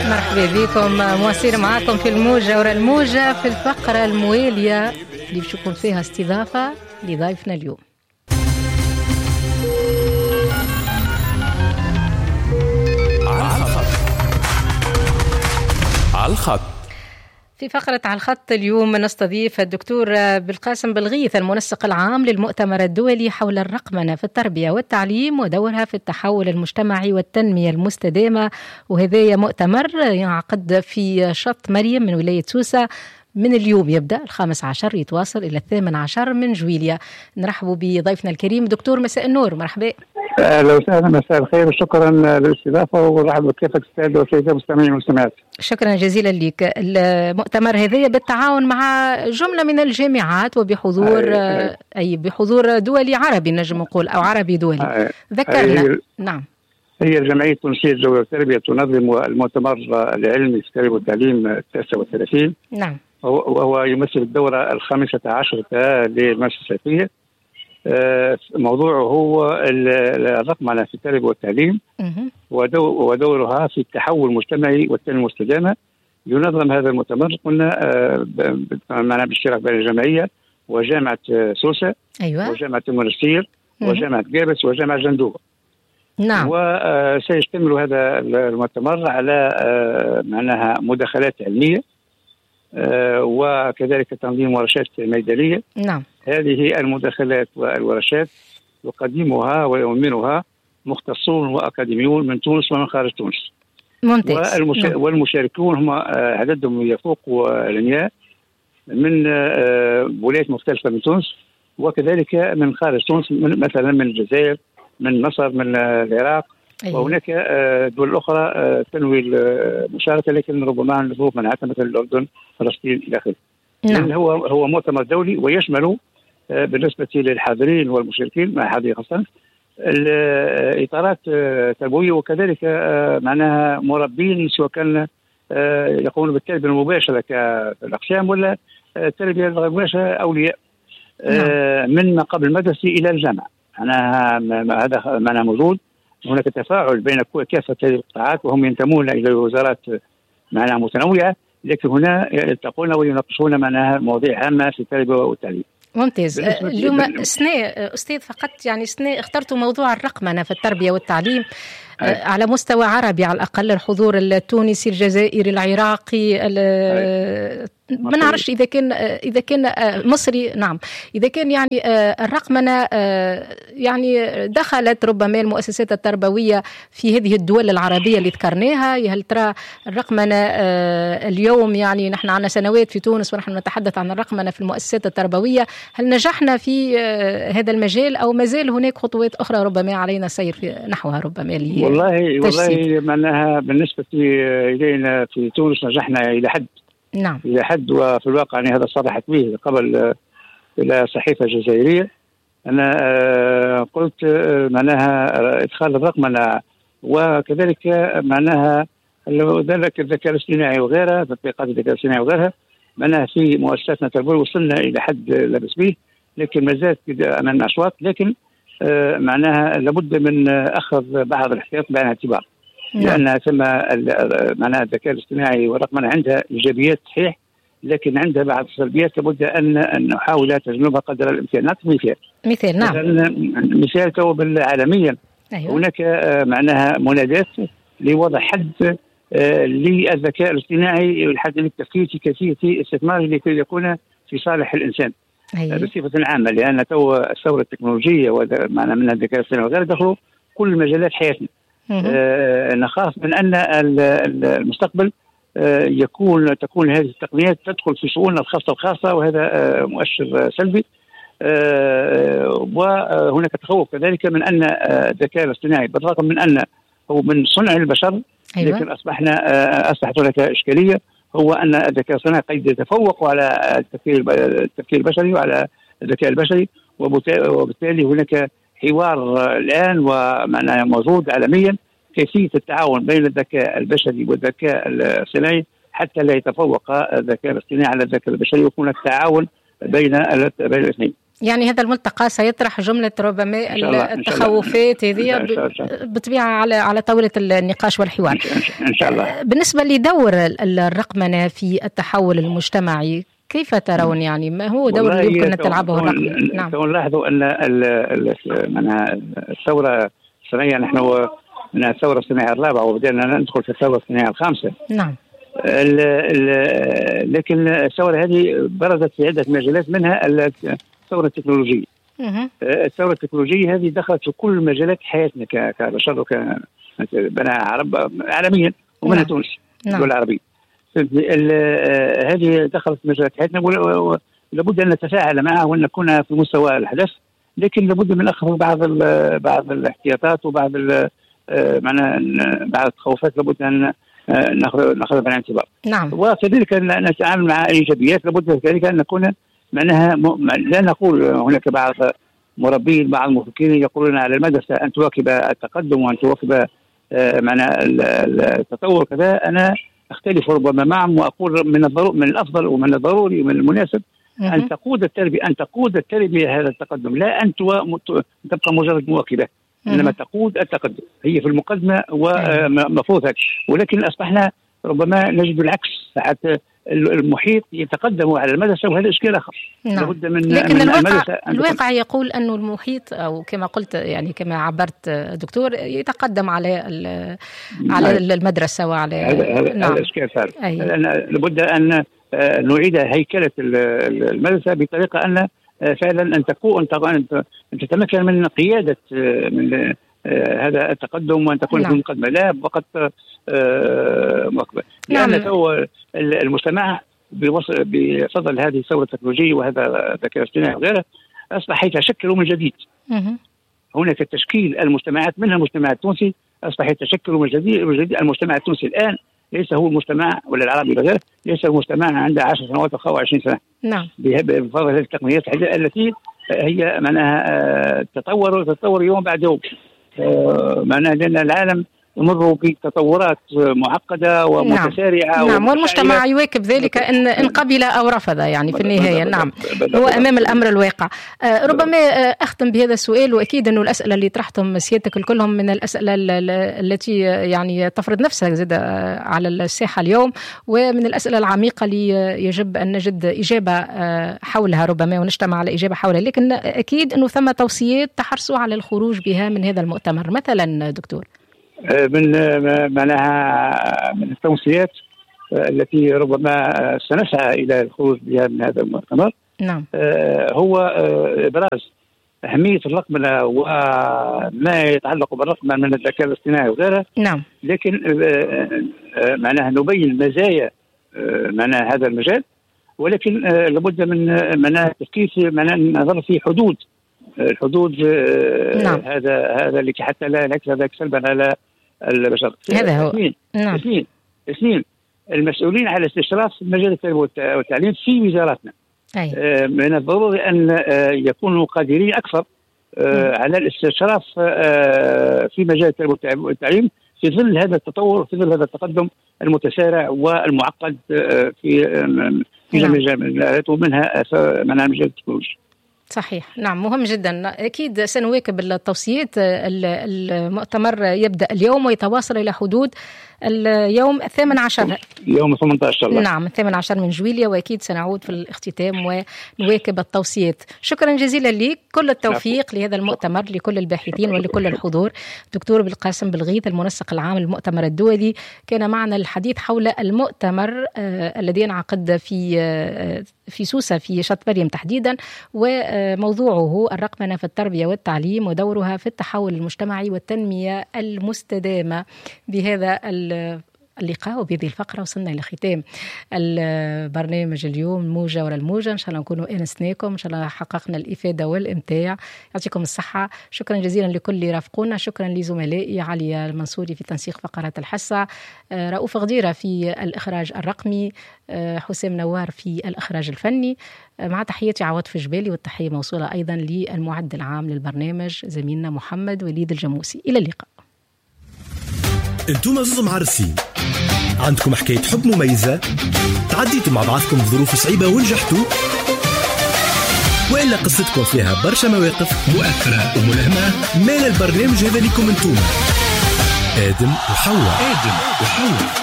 مرحبا بكم، مواصلين معاكم في الموجة ورا الموجة في الفقرة الموالية اللي باش يكون فيها استضافة لضيفنا اليوم. على الخط. في فقرة على الخط اليوم نستضيف الدكتور بالقاسم بلغيث، المنسق العام للمؤتمر الدولي حول الرقمنة في التربية والتعليم ودورها في التحول المجتمعي والتنمية المستدامة، وهذا مؤتمر يعقد في شط مريم من ولاية سوسة من اليوم، يبدأ 15 يتواصل إلى 18 من جويلية. نرحبوا بضيفنا الكريم دكتور، مساء النور، مرحبا. اهلا وسهلا، مساء الخير وشكرا للاستضافه ورحب بكافه الساده والسيدات المستمعين والمستمعات. شكرا جزيلا لك. المؤتمر هذا بالتعاون مع جمله من الجامعات وبحضور بحضور دولي عربي نجم نقول او عربي دولي. ذكرنا. نعم. هي الجمعيه التونسيه للجوله والتربيه تنظم المؤتمر العلمي في التربيه والتعليم 39. نعم. وهو يمثل الدوره ال15 للمؤسسه فيه. موضوعه هو الرقمنة في التربية والتعليم ودورها في التحول المجتمعي والتنمية المستدامة. ينظم هذا المؤتمر قلنا معنا بالاشتراك بين الجمعية وجامعة سوسة. أيوة. وجامعة المنستير وجامعة جابس وجامعة جندوبة. نعم. وسيشتمل هذا المؤتمر على معناها مداخلات علمية وكذلك تنظيم ورشات ميدانية. نعم. هذه المداخلات والورشات يقدمها ويؤمنها مختصون وأكاديميون من تونس ومن خارج تونس. ممتاز. والمشاركون هم عددهم يفوق ال100 من ولايات مختلفة من تونس وكذلك من خارج تونس، مثلا من الجزائر، من مصر، من العراق. أيوة. وهناك دول أخرى تنوي المشاركة لكن ربما الظروف منعتها، مثل الأردن، فلسطين إلى آخره. نعم. هو مؤتمر دولي ويشمل بالنسبة للحاضرين والمشاركين مع حاضرين خاصة الإطارات تربوية وكذلك معناها مربين سواء كان يقومون بالتربية المباشرة كالأقسام ولا التربية الغير مباشرة أولياء. من ما قبل المدرسة إلى الجامعة. هذا معناها موجود. هناك تفاعل بين كافة هذه القطاعات وهم ينتمون إلى وزارات معناها متنوعة، لكن هنا يلتقون ويناقشون معناها مواضيع هامة في التربية والتعليم. ممتاز. اليوم أستاذ فقط يعني اخترتوا موضوع الرقمنة في التربية والتعليم على مستوى عربي على الأقل، الحضور التونسي الجزائري العراقي ما نعرفش إذا كان مصري. نعم. إذا كان يعني الرقمنة يعني دخلت ربما المؤسسات التربوية في هذه الدول العربية اللي ذكرناها، هل ترى الرقمنة اليوم يعني نحن عنا سنوات في تونس ونحن نتحدث عن الرقمنة في المؤسسات التربوية، هل نجحنا في هذا المجال أو ما زال هناك خطوات أخرى ربما علينا سير نحوها ربما والله معناها بالنسبة إلينا في تونس نجحنا إلى حد. نعم. إلى حد، وفي الواقع يعني هذا صرحت به قبل إلى صحيفة جزائرية. أنا قلت معناها إدخال الرقمنة وكذلك معناها ذلك الذكاء الاصطناعي وغيرها، تطبيقات الذكاء الاصطناعي وغيرها، معناها في مؤسساتنا التربوية وصلنا إلى حد لا بأس به، لكن ما زالت أمام أشواط، لكن معناها لابد من أخذ بعض الاحتياط بعين الاعتبار. لأن ثم معناها الذكاء الاصطناعي والرقمنة عندها إيجابيات صحيح، لكن عندها بعض السلبيات لابد أن نحاول تجنبها قدر الإمكان. نعطي مثال. نعم. مثال تو عالميا. أيوة. هناك معناها منادات لوضع حد للذكاء الاصطناعي والحد من التفكير في كيفية استثماره لكي يكون في صالح الإنسان. أيوة. بصفة عامة، لأن تو الثورة التكنولوجية ومعنى منها الذكاء الاصطناعي وغيره دخلوا كل مجالات حياتنا. نخاف من أن المستقبل تكون هذه التقنيات تدخل في شؤوننا الخاصة وهذا مؤشر سلبي. وهناك تخوف كذلك من أن الذكاء الاصطناعي بالرغم من أنه هو من صنع البشر. أيوة. لكن أصبحت هناك إشكالية، هو أن الذكاء الاصطناعي قد يتفوق على التفكير البشري وعلى الذكاء البشري، وبالتالي هناك حوار الآن ومعناه موجود عالميا كيفية التعاون بين الذكاء البشري والذكاء الاصطناعي حتى لا يتفوق الذكاء الاصطناعي على الذكاء البشري، ويكون التعاون بين الاثنين. يعني هذا الملتقى سيطرح جملة ربما التخوفات هذه بطبيعة على طاولة النقاش والحوار إن شاء الله. بالنسبة لدور الرقمنة في التحول المجتمعي كيف ترون؟ يعني ما هو دور اللي يمكن أن تلعبه الرقمنة؟ نعم. نلاحظوا أن الثورة الصناعية، نحن من الثورة الصناعية الرابعة وبدأنا ندخل في الثورة الصناعية الخامسة. نعم. لكن الثورة هذه برزت في عدة مجالات، منها الثورة التكنولوجية. الثورة التكنولوجية هذه دخلت في كل مجالات حياتنا كبشر وكبناء عرب عالميا ومنها تونس الدول العربية. هذه دخلت في مجالات حياتنا ولابد أن نتفاعل معها وأن نكون في مستوى الأحداث، لكن لابد من أخذ بعض الاحتياطات وبعض بعض التخوفات لابد أن نأخذها بعين الاعتبار. نعم. وكذلك نتعامل مع الإيجابيات، لابد كذلك أن نكون معناها لا نقول هناك بعض مربين بعض المفكرين يقولون على المدرسة أن تواكب التقدم وأن تواكب التطور كذا. أنا أختلف ربما معهم وأقول من الأفضل ومن الضروري ومن المناسب أن تقود التربية هذا التقدم، لا أن تبقى مجرد مواكبة، إنما تقود التقدم، هي في المقدمة ومفروض هكذا. ولكن أصبحنا ربما نجد العكس، حتى المحيط يتقدم على المدرسة وهذا إشكال آخر. نعم. لكن الواقع يقول أن المحيط أو كما قلت يعني كما عبرت دكتور يتقدم على المدرسة وعلى هذا إشكال ثالث. لابد أن نعيد هيكلة المدرسة بطريقة أن فعلا أن تتمكن من قيادة من هذا التقدم وأن تكون في المقدمة لا فقط مواكبة. لأن المجتمع بفضل هذه الثورة التكنولوجية وهذا الذكاء الاصطناعي وغيره أصبح يتشكل من جديد. هناك تشكيل المجتمعات منها المجتمع التونسي أصبح يتشكل من جديد. المجتمع التونسي الآن ليس هو المجتمع ولا العربي وغيره، ليس المجتمع عنده 10 سنوات أو 20 سنة. نعم. بفضل هذه التقنيات الحديثة التي هي معناها تتطور يوم بعد يوم. معناها لأن العالم يمر بتطورات معقدة ومتسارعة. نعم. والمجتمع يواكب ذلك إن قبل أو رفض يعني في النهاية. نعم. هو أمام الأمر الواقع. ربما أختم بهذا السؤال، وأكيد أنه الأسئلة اللي طرحتم سيادتك الكلهم من الأسئلة التي يعني تفرض نفسها زاد على الساحة اليوم، ومن الأسئلة العميقة اللي يجب أن نجد إجابة حولها ربما ونجتمع على إجابة حولها. لكن أكيد أنه ثم توصيات تحرصوا على الخروج بها من هذا المؤتمر مثلا دكتور. من التوصيات التي ربما سنسعى إلى الخروج بها من هذا المؤتمر. نعم. هو إبراز أهمية الرقمنة وما يتعلق بالرقمنة من الذكاء الاصطناعي وغيره. نعم. لكن معناها نبين مزايا معناها هذا المجال، ولكن لابد من التفكير في النظر في الحدود. نعم. هذا اللي حتى لا ينعكس ذلك سلبا على البشر. هذا هو. اثنين المسؤولين على الاستشراف في مجال التربية والتعليم في وزاراتنا. من الضروري أن يكونوا قادرين أكثر على الاستشراف في مجال التربية والتعليم في ظل هذا التطور، في ظل هذا التقدم المتسارع والمعقد في جميع المجالات ومنها مجال التكنولوجيا. صحيح. نعم. مهم جدا. أكيد سنواكب التوصيات. المؤتمر يبدأ اليوم ويتواصل إلى حدود اليوم 18 يوم 18. نعم 18 من جويلية، وأكيد سنعود في الاختتام ونواكب التوصيات. شكرا جزيلا لك، كل التوفيق لهذا المؤتمر لكل الباحثين ولكل الحضور. دكتور بالقاسم بالغيث المنسق العام للمؤتمر الدولي كان معنا الحديث حول المؤتمر الذي ينعقد في سوسة في شط مريم تحديدا، وموضوعه الرقمنة في التربية والتعليم ودورها في التحول المجتمعي والتنمية المستدامة. بهذا اللقاء وبهذه الفقرة وصلنا إلى ختام البرنامج اليوم موجة ورا الموجة. إن شاء الله نكونوا أنسناكم، إن شاء الله حققنا الإفادة والإمتاع. يعطيكم الصحة. شكرا جزيلا لكل اللي رافقونا. شكرا لزملائي علي المنصوري في تنسيق فقرات الحصة، رؤوف غديرة في الإخراج الرقمي، حسام نوار في الإخراج الفني، مع تحياتي عوض في جبالي، والتحية موصولة أيضا للمعد العام للبرنامج زميلنا محمد وليد الجموسي. إلى اللقاء. انتم عزيزي معرسين، عندكم حكاية حب مميزة، تعديتوا مع بعضكم ظروف صعيبة ونجحتوا، وإلا قصتكم فيها برشا مواقف مؤثرة وملهمة، مال البرنامج هذا لكم انتم. آدم وحواء.